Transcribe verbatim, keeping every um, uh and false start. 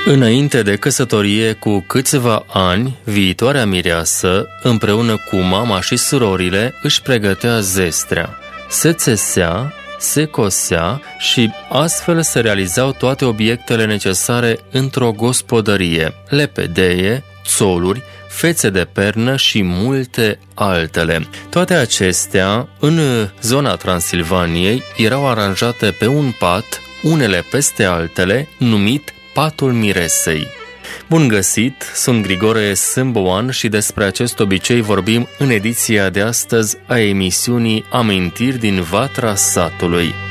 Înainte de căsătorie cu câțiva ani, viitoarea mireasă, împreună cu mama și surorile, își pregătea zestrea. Se țesea, se cosea și astfel se realizau toate obiectele necesare într-o gospodărie, lepedeie, țoluri, fețe de pernă și multe altele. Toate acestea, în zona Transilvaniei, erau aranjate pe un pat, unele peste altele, numit Patul Miresei. Bun găsit, sunt Grigore Sâmboan și despre acest obicei vorbim în ediția de astăzi a emisiunii Amintiri din Vatra Satului.